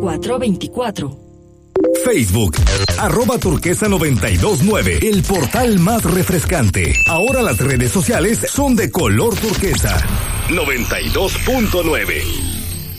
424. Facebook, @turquesa929, el portal más refrescante. Ahora las redes sociales son de color turquesa. 92.9.